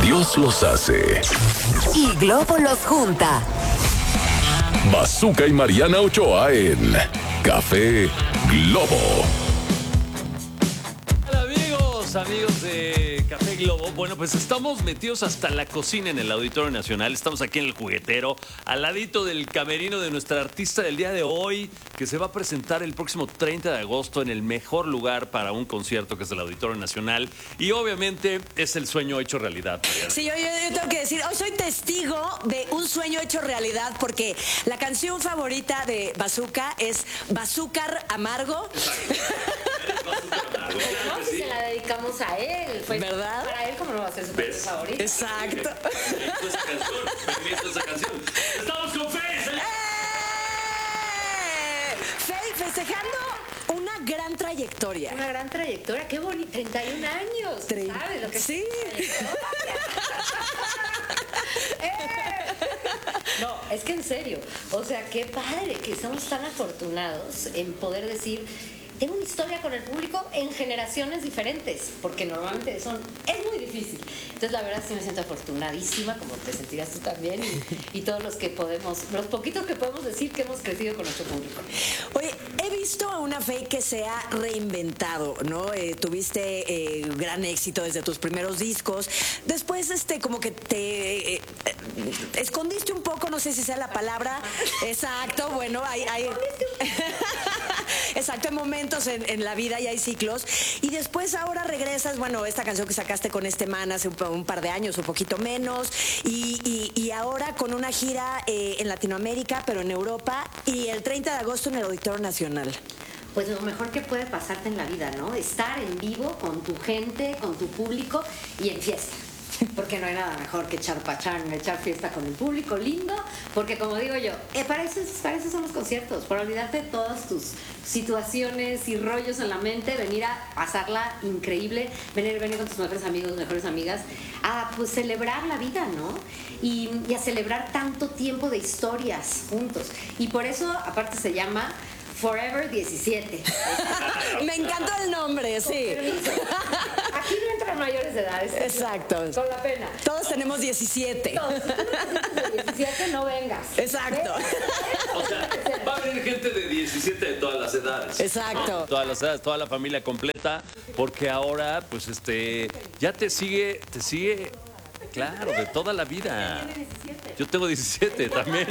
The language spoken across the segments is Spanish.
Dios los hace y Globo los junta. Bazooka y Mariana Ochoa en Café Globo. Hola amigos de Café Globo. Bueno, pues estamos metidos hasta la cocina en el Auditorio Nacional. Estamos aquí en el Juguetero, al ladito del camerino de nuestra artista del día de hoy, que se va a presentar el próximo 30 de agosto en el mejor lugar para un concierto, que es el Auditorio Nacional. Y obviamente es el sueño hecho realidad, Mariana. Sí, yo tengo que decir, hoy soy testigo de un sueño hecho realidad, porque la canción favorita de Bazooka es Bazúcar Amargo. No, si se la dedicamos a él. Pues, ¿verdad? Para él, ¿cómo no va a ser su canción favorita? Exacto. Esa canción. ¡Estamos con Faye! Faye, festejando una gran trayectoria. Una gran trayectoria, qué bonito, 31 años, ¿sabes lo que sí. No, es que en serio, o sea, qué padre que somos tan afortunados en poder decir, tengo una historia con el público en generaciones diferentes, porque normalmente es muy difícil. Entonces, la verdad, sí me siento afortunadísima, como te sentirás tú también, y todos los poquitos que podemos decir que hemos crecido con nuestro público. Oye, he visto a una Faye que se ha reinventado, ¿no? Tuviste gran éxito desde tus primeros discos. Después, como que te escondiste un poco, no sé si sea la palabra. Exacto, bueno, hay exacto, hay momentos en la vida y hay ciclos. Y después ahora regresas, bueno, esta canción que sacaste con este man hace un par de años, un poquito menos, y ahora con una gira en Latinoamérica, pero en Europa, y el 30 de agosto en el Auditorio Nacional. Pues lo mejor que puede pasarte en la vida, ¿no? Estar en vivo con tu gente, con tu público y en fiesta. Porque no hay nada mejor que echar pachán, echar fiesta con el público lindo, porque como digo yo, para eso son los conciertos, para olvidarte de todas tus situaciones y rollos en la mente, venir a pasarla increíble, venir con tus mejores amigos, mejores amigas, a pues celebrar la vida, ¿no? Y a celebrar tanto tiempo de historias juntos. Y por eso, aparte, se llama Forever 17. Me encantó el nombre, sí. Aquí no entran mayores de edad. Exacto. Con la pena. Todos tenemos 17. Todos. Si tú no tienes 17, no vengas. Exacto. O sea, va a venir gente de 17 de todas las edades. Exacto. Todas las edades, toda la familia completa, porque ahora, pues, ya te sigue, claro, de toda la vida. Yo tengo 17 también.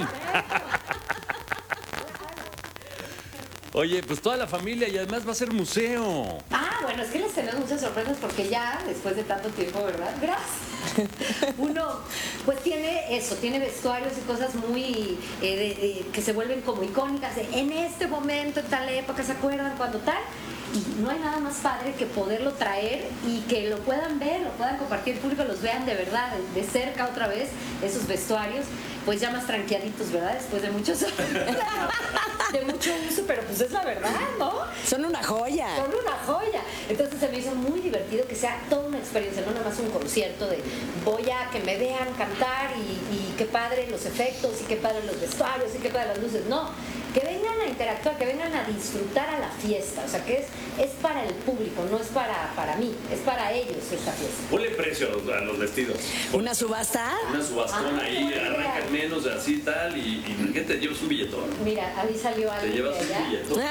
Oye, pues toda la familia, y además va a ser museo. Bueno, es que les tenemos muchas sorpresas porque ya, después de tanto tiempo, ¿verdad? Gracias. Uno, pues tiene vestuarios y cosas muy, que se vuelven como icónicas. En este momento, en tal época, ¿se acuerdan? Cuando tal. Y no hay nada más padre que poderlo traer y que lo puedan ver, lo puedan compartir, el público los vean de verdad, de cerca otra vez, esos vestuarios, pues ya más tranqueaditos, ¿verdad? Después de muchos de mucho uso, pero pues es la verdad, ¿no? Son una joya. Son una joya. Entonces se me hizo muy divertido que sea toda una experiencia, no nada más un concierto de voy a que me vean cantar y qué padre los efectos y qué padre los vestuarios y qué padre las luces. No, que vengan a interactuar, que vengan a disfrutar a la fiesta. O sea, que es para el público, no es para mí, es para ellos esta fiesta. Ponle precio a los vestidos. ¿Una subasta? Una subastón ahí, arrancan menos, así tal, y ¿qué te llevas un billetón? Mira, a mí salió algo. Te llevas de un allá. billetón.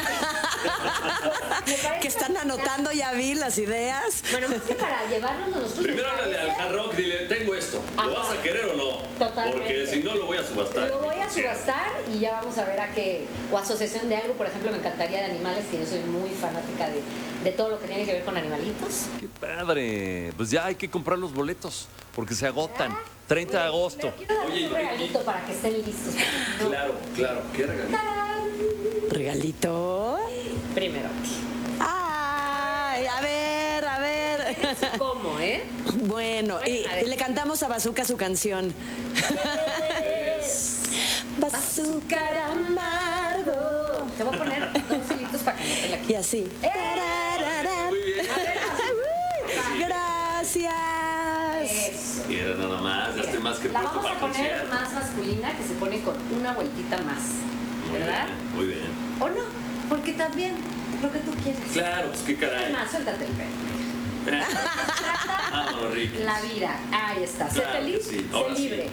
Que están anotando, ya vi las ideas. Bueno, es que para llevarnos nosotros. Primero háblale al Hard Rock, dile, tengo esto, ¿lo vas a querer o no? Totalmente. Porque si no, lo voy a subastar. Lo voy a subastar y ya vamos a ver a qué, o asociación de algo, por ejemplo, me encantaría de animales, que yo soy muy fanática de todo lo que tiene que ver con animalitos. ¡Qué padre! Pues ya hay que comprar los boletos, porque se agotan. 30 de agosto. Quiero darles un regalito para que estén listos. Claro, ¿qué regalito? ¿Regalito? Primero. Ay, a ver. ¿Cómo, Bueno, y le cantamos a Bazooka su canción. Bazooka amargo. Te voy a poner 2 hilitos para que no te la Y así. Muy bien. Gracias. Eso. Y era nada más, ya estoy más que La puesto vamos para a el poner concierto. más masculina, que se pone con una vueltita más. ¿Verdad? Muy bien. ¿O no? Porque también lo que tú quieres. Claro, pues qué caray. Más, suéltate el pelo. Vámonos, Ricky. La vida, ahí está. Sé Claro que feliz, sí, sé ahora sí. libre.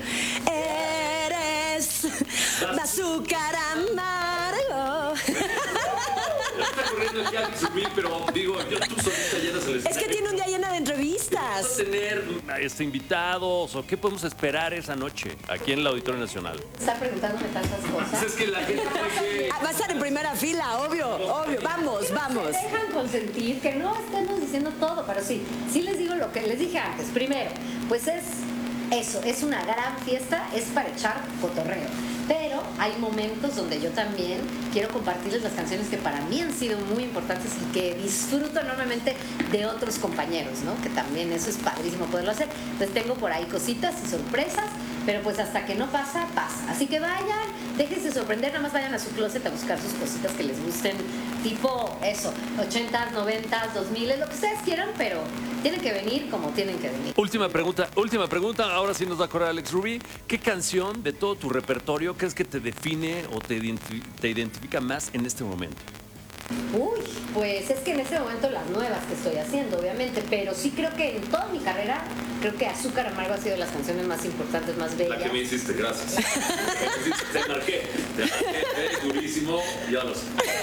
Eres de azúcar amargo. Ya está corriendo aquí Alex Rubí, pero digo, yo tú solita llenas el escenario. Es que tiene un día lleno de ¿Vamos a entrevistas. tener invitados o qué podemos esperar esa noche aquí en el Auditorio Nacional? Está preguntándome tantas Pues cosas. es que la gente cree Va a estar en primera fila, obvio, obvio. Vamos, vamos. Se dejan consentir, que no estemos diciendo todo, pero sí les digo lo que les dije antes. Primero, pues es eso, es una gran fiesta, es para echar cotorreo. Pero hay momentos donde yo también quiero compartirles las canciones que para mí han sido muy importantes y que disfruto enormemente de otros compañeros, ¿no? Que también eso es padrísimo poderlo hacer. Entonces tengo por ahí cositas y sorpresas, pero pues hasta que no pasa, pasa. Así que vayan, déjense sorprender, nada más vayan a su closet a buscar sus cositas que les gusten, tipo eso, 80s, 90s, 2000s, lo que ustedes quieran, pero tienen que venir como tienen que venir. Última pregunta, ahora sí nos va a correr Alex Rubí. ¿Qué canción de todo tu repertorio crees que te define o te identifica más en este momento? Uy, pues es que en este momento las nuevas que estoy haciendo, obviamente, pero sí creo que en toda mi carrera, creo que Azúcar Amargo ha sido de las canciones más importantes, más bellas. La que me hiciste, gracias. Te marqué, durísimo, ya lo sé.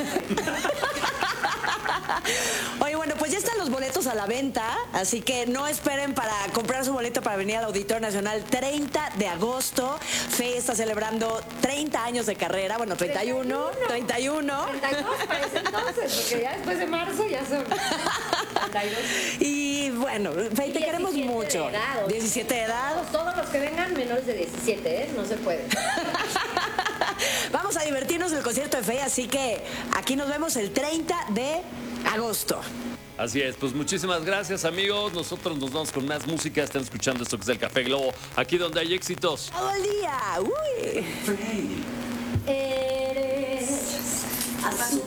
Oye, bueno, pues ya están los boletos a la venta, así que no esperen para comprar su boleto para venir al Auditorio Nacional 30 de agosto. Fe está celebrando 30 años de carrera, bueno, 31. 32 parece entonces, porque ya después de marzo ya son 32. Y bueno, Fe, te queremos 17 mucho. de edad, 17 de edad. Todos los que vengan menores de 17, ¿eh? No se puede. Vamos a divertirnos en el concierto de Fe, así que aquí nos vemos el 30 de agosto. Así es, pues muchísimas gracias amigos. Nosotros nos vamos con más música. Están escuchando esto que es el Café Globo, aquí donde hay éxitos. Todo el día. Uy. Eres azul.